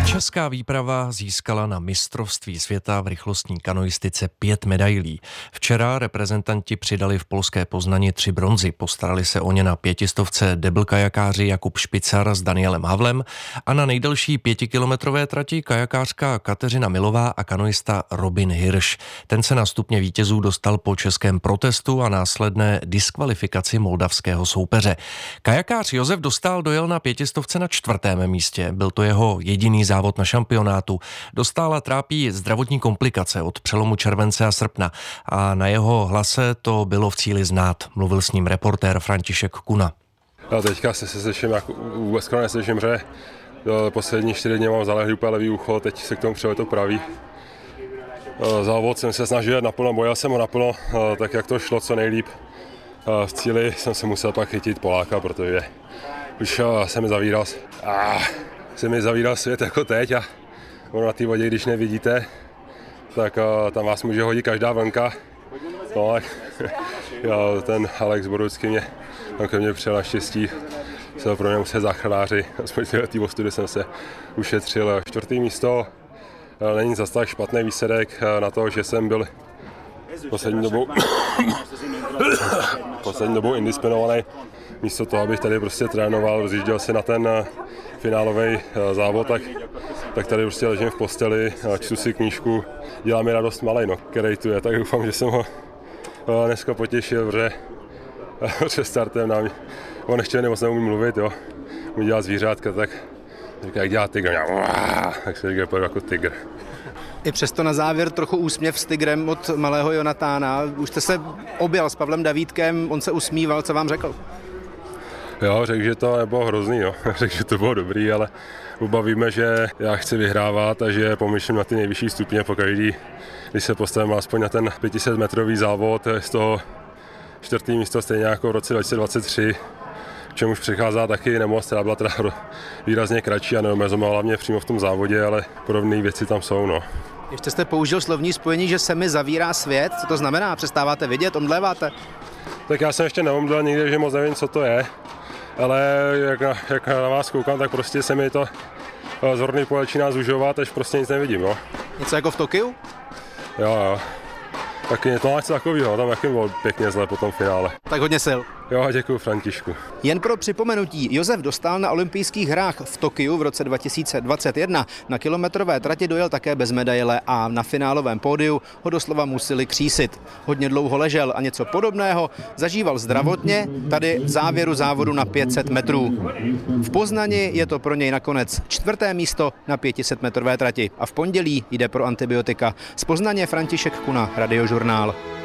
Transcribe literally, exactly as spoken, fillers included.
Česká výprava získala na mistrovství světa v rychlostní kanoistice pět medailí. Včera reprezentanti přidali v polské Poznani tři bronzy. Postarali se o ně na pětistovce deblkajakáři Jakub Špicar s Danielem Havlem a na nejdelší pětikilometrové trati kajakářka Kateřina Milová a kanoista Robin Hirsch. Ten se na stupně vítězů dostal po českém protestu a následné diskvalifikaci moldavského soupeře. Kajakář Josef Dostál dojel na pětistovce na čtvrtém místě. Byl to jeho jediný závod na šampionátu. Dostála trápí zdravotní komplikace od přelomu července a srpna a na jeho hlase to bylo v cíli znát. Mluvil s ním reportér František Kuna. Já teďka se se slyším, jak vůbec skoro neslyším, že poslední čtyři dny mám zalehlý úplně levý ucho, teď se k tomu přijde to pravý. Závod jsem se snažil jet naplno, bojil jsem ho naplno, tak jak to šlo co nejlíp. V cíli jsem se musel pak chytit Poláka, protože už se mi zavíral, ah, se mi zavíral svět jako teď a ono na té vodě, když nevidíte, tak tam vás může hodit každá vlnka. No, já, ten Alex Borucký mě tam ke mně přijel naštěstí, se pro mě musel záchranáři, aspoň v této ostudy jsem se ušetřil. Čtvrtý místo není zase tak špatný výsledek na to, že jsem byl poslední dobou, poslední dobou indisponovaný. Místo toho, abych tady prostě trénoval, rozjížděl si na ten finálový závod, tak, tak tady prostě ležím v posteli, čtu si knížku, dělá mi radost malej, no, který tu je, tak doufám, že jsem ho dneska potěšil, protože před startem nám, on ještě moc neumí mluvit, jo, umí dělat zvířátka, tak říká, jak dělá tygr, tak se říká, jako tygr. I přesto na závěr trochu úsměv s tygrem od malého Jonatána. Už jste se objel s Pavlem Davídkem, on se usmíval, co vám řekl? Jo, řekl, že to nebylo hrozný, jo. Řekl, že to bylo dobrý, ale oba víme, že já chci vyhrávat a že pomýšlím na ty nejvyšší stupně pokaždý, když se postavím aspoň na ten pět set metrový závod, z toho čtvrtý místo stejně jako v roce dva tisíce dvacet tři, k čemuž přichází taky nemoc, která byla teda výrazně kratší a neomezovala mě přímo v tom závodě, ale podobné věci tam jsou, no. Ještě jste použil slovní spojení, že se mi zavírá svět, co to znamená? Přestáváte vidět, omdléváte? Tak já jsem ještě neomdlel nikdy, že moc nevím, co to je, ale jak na, jak na vás koukám, tak prostě se mi to zorný pole začíná zužovat, až prostě nic nevidím, no. Něco jako v Tokiu? Jo, jo. Taky to něco takového, tam taky bylo pěkně zle po tom finále. Tak hodně sil. Jo, děkuji Františku. Jen pro připomenutí, Josef Dostál na olympijských hrách v Tokiu v roce dva tisíce dvacet jedna na kilometrové trati dojel také bez medaile a na finálovém pódiu ho doslova museli křísit. Hodně dlouho ležel a něco podobného zažíval zdravotně tady v závěru závodu na pět set metrů. V Poznani je to pro něj nakonec čtvrté místo na pět set metrové trati a v pondělí jde pro antibiotika. Z Poznaně František Kuna, Radiožurnál.